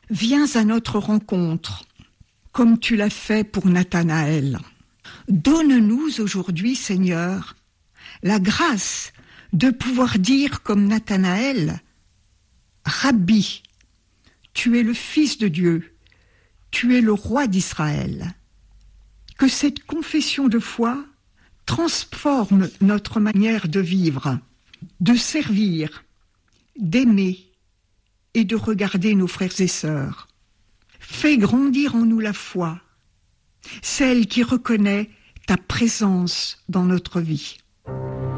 Viens à notre rencontre, comme tu l'as fait pour Nathanaël. Donne-nous aujourd'hui, Seigneur, la grâce de pouvoir dire comme Nathanaël, « Rabbi, tu es le Fils de Dieu, tu es le roi d'Israël. » Que cette confession de foi transforme notre manière de vivre, de servir, d'aimer et de regarder nos frères et sœurs. Fais grandir en nous la foi, celle qui reconnaît ta présence dans notre vie.